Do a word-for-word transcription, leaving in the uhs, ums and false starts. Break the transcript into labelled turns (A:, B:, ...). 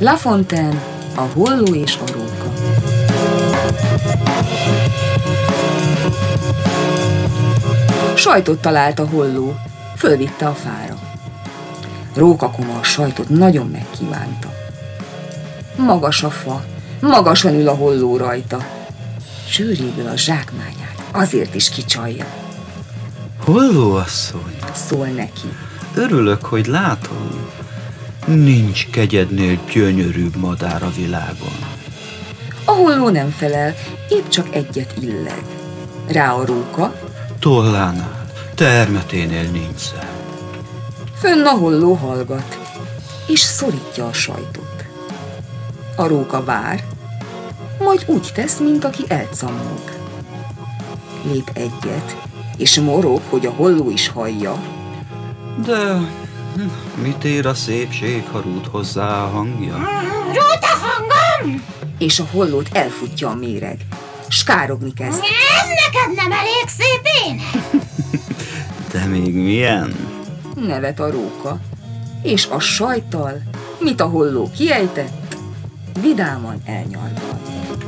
A: La Fontaine, a holló és a róka. Sajtot talált a holló, fölvitte a fára. Rókakoma a sajtot nagyon megkívánta. Magas a fa, magasan ül a holló rajta. Zsűréből a zsákmányát azért is kicsalja.
B: Hollóasszony,
A: szól neki.
B: Örülök, hogy látom. Nincs kegyednél gyönyörűbb madár a világon.
A: A holló nem felel, épp csak egyet illeg. Rá a róka.
B: Tollánál, termeténél nincs szem.
A: Fönn a holló hallgat, és szorítja a sajtot. A róka vár, majd úgy tesz, mint aki elcammog. Lép egyet, és morog, hogy a holló is hallja.
B: De mit ér a szépség, ha rút hozzá a hangja?
C: Rút a hangom!
A: És a hollót elfutja a méreg. Skárogni kezd.
C: Ez neked nem elég szép ének?
B: De még milyen?
A: Nevet a róka, és a sajttal, mit a holló kiejtett, vidáman elnyargal.